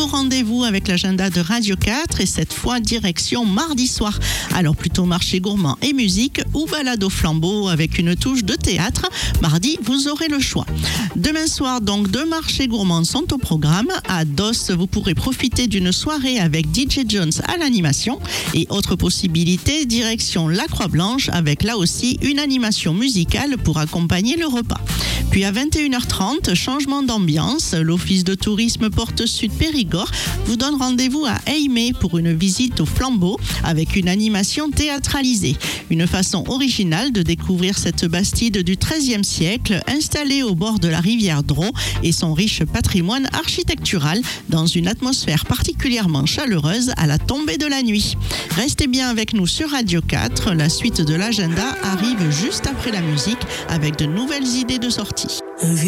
rendez-vous avec l'agenda de Radio 4 et cette fois direction mardi soir. Alors plutôt marché gourmand et musique ou balade au flambeau avec une touche de théâtre. Mardi, vous aurez le choix. Demain soir, donc, 2 marchés gourmands sont au programme. À DOS, vous pourrez profiter d'une soirée avec DJ Jones à l'animation. Et autre possibilité, direction la Croix-Blanche avec là aussi une animation musicale pour accompagner le repas. Puis à 21h30, changement d'ambiance, l'Office de tourisme Porte Sud Périgord vous donne rendez-vous à Aimé pour une visite au flambeau avec une animation théâtralisée. Une façon originale de découvrir cette bastide du XIIIe siècle installée au bord de la rivière Dron et son riche patrimoine architectural dans une atmosphère particulièrement chaleureuse à la tombée de la nuit. Restez bien avec nous sur Radio 4, la suite de l'agenda arrive juste après la musique avec de nouvelles idées de sortie.